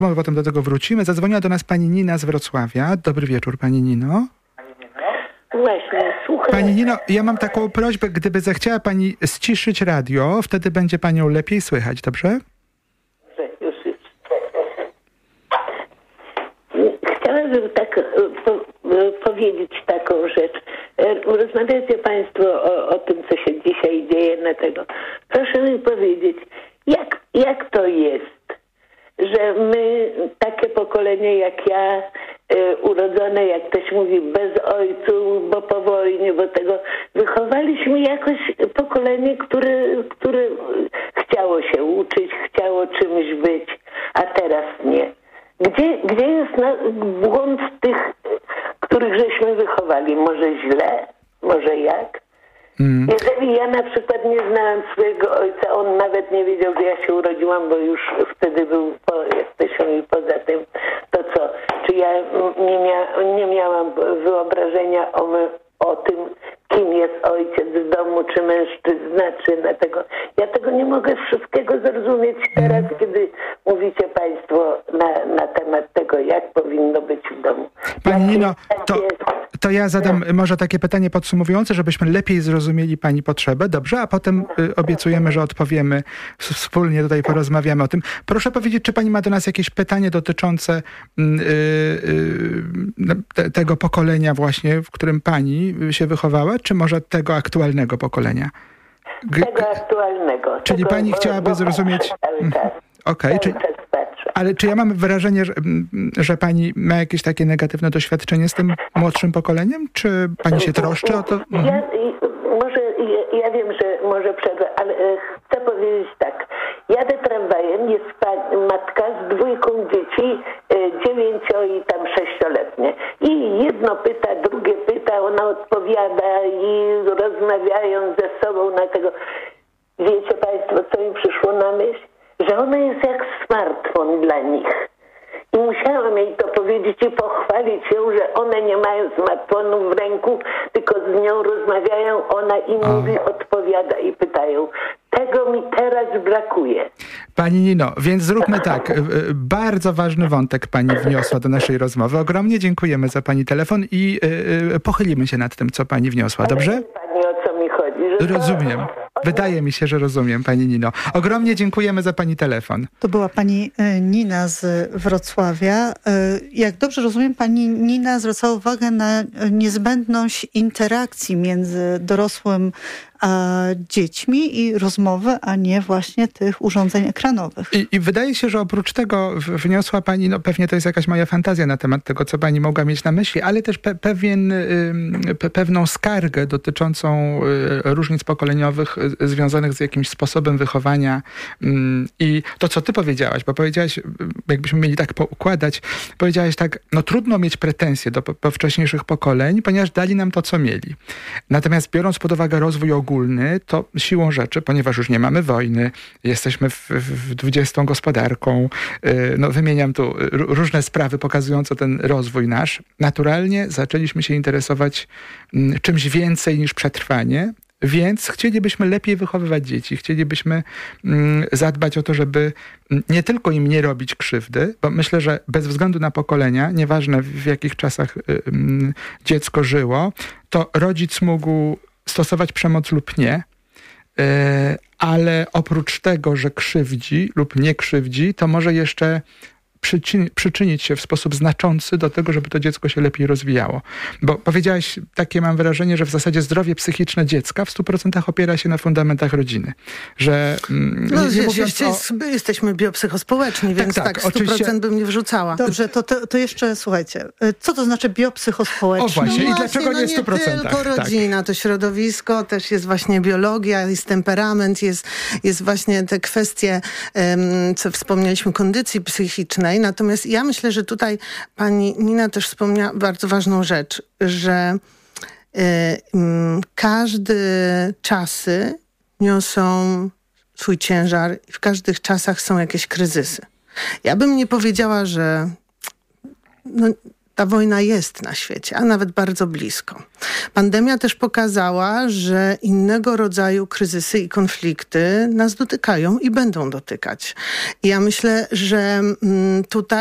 potem do tego wrócimy. Zadzwoniła do nas pani Nina z Wrocławia. Dobry wieczór, pani Nino. Właśnie, słuchaj. Pani Nino, ja mam taką prośbę, gdyby zechciała pani ściszyć radio, wtedy będzie panią lepiej słychać, dobrze? Chciałabym powiedzieć taką rzecz. Rozmawiacie państwo o tym, co się dzisiaj dzieje na tego. Proszę mi powiedzieć, jak to jest, że my, takie pokolenie jak ja, urodzone, jak ktoś mówi, bez ojców, bo po wojnie, bo tego, wychowaliśmy jakoś pokolenie, które chciało się uczyć, chciało czymś być, a teraz nie. Gdzie jest błąd tych, których żeśmy wychowali? Może źle? Może jak? Jeżeli ja na przykład nie znałam swojego ojca, on nawet nie wiedział, gdzie ja się urodziłam, bo już wtedy był jesteśmy i poza tym, to co? Czy ja nie miałam wyobrażenia o tym, kim jest ojciec w domu, czy mężczyzna, czy na tego. Ja tego nie mogę wszystkiego zrozumieć teraz, kiedy mówicie państwo na temat tego, jak powinno być w domu. Pani Nino, to ja zadam może takie pytanie podsumowujące, żebyśmy lepiej zrozumieli pani potrzebę, dobrze? A potem obiecujemy, że odpowiemy, wspólnie tutaj porozmawiamy o tym. Proszę powiedzieć, czy pani ma do nas jakieś pytanie dotyczące tego pokolenia właśnie, w którym pani się wychowała, czy może tego aktualnego pokolenia? Tego aktualnego. Czyli pani chciałaby zrozumieć... Okej, ale czy ja mam wrażenie, że pani ma jakieś takie negatywne doświadczenie z tym młodszym pokoleniem? Czy pani się troszczy o to? Ja wiem, że może przerwę, ale chcę powiedzieć tak. Jadę tramwajem, jest matka z 2 dzieci, 9 i tam 6-letnie. I jedno pyta, drugie pyta, ona odpowiada i rozmawiają ze sobą na tego. Wiecie państwo, co mi przyszło na myśl? Że ona jest jak smartfon dla nich. I musiałam jej to powiedzieć i pochwalić ją, że one nie mają smartfonu w ręku, tylko z nią rozmawiają, ona im mówi, odpowiada i pytają. Tego mi teraz brakuje. Pani Nino, więc zróbmy tak. Bardzo ważny wątek pani wniosła do naszej rozmowy. Ogromnie dziękujemy za pani telefon i pochylimy się nad tym, co pani wniosła. Dobrze? Pani, o co mi chodzi? Rozumiem. Wydaje mi się, że rozumiem, pani Nino. Ogromnie dziękujemy za pani telefon. To była pani Nina z Wrocławia. Jak dobrze rozumiem, pani Nina zwracała uwagę na niezbędność interakcji między dorosłym a dziećmi i rozmowy, a nie właśnie tych urządzeń ekranowych. I wydaje się, że oprócz tego wniosła pani, no pewnie to jest jakaś moja fantazja na temat tego, co pani mogła mieć na myśli, ale też pewną skargę dotyczącą różnic pokoleniowych związanych z jakimś sposobem wychowania. I to, co ty powiedziałaś, bo powiedziałaś, jakbyśmy mieli tak poukładać, powiedziałaś tak, no trudno mieć pretensje do wcześniejszych pokoleń, ponieważ dali nam to, co mieli. Natomiast biorąc pod uwagę rozwój ogólny, to siłą rzeczy, ponieważ już nie mamy wojny, jesteśmy w 20. gospodarką, no wymieniam tu różne sprawy pokazujące ten rozwój nasz, naturalnie zaczęliśmy się interesować czymś więcej niż przetrwanie, więc chcielibyśmy lepiej wychowywać dzieci, chcielibyśmy zadbać o to, żeby nie tylko im nie robić krzywdy, bo myślę, że bez względu na pokolenia, nieważne w jakich czasach dziecko żyło, to rodzic mógł stosować przemoc lub nie, ale oprócz tego, że krzywdzi lub nie krzywdzi, to może jeszcze przyczynić się w sposób znaczący do tego, żeby to dziecko się lepiej rozwijało. Bo powiedziałaś, takie mam wrażenie, że w zasadzie zdrowie psychiczne dziecka w 100% opiera się na fundamentach rodziny. Że jesteśmy biopsychospołeczni, więc tak 100% oczywiście bym nie wrzucała. Dobrze, to jeszcze słuchajcie. Co to znaczy biopsychospołeczne? O właśnie, i dlaczego nie 100%? Nie tylko rodzina, to środowisko, też jest właśnie biologia, jest temperament, jest właśnie te kwestie, co wspomnieliśmy, kondycji psychicznej. Natomiast ja myślę, że tutaj pani Nina też wspomniała bardzo ważną rzecz, że każde czasy niosą swój ciężar i w każdych czasach są jakieś kryzysy. Ja bym nie powiedziała, że Ta wojna jest na świecie, a nawet bardzo blisko. Pandemia też pokazała, że innego rodzaju kryzysy i konflikty nas dotykają i będą dotykać. I ja myślę, że tutaj